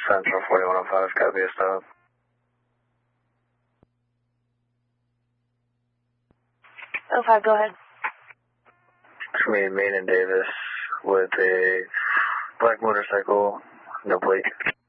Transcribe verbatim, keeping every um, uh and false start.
Central forty-one oh five, gotta be a stop. oh five, go ahead. Between Main and Davis with a black motorcycle, no plate.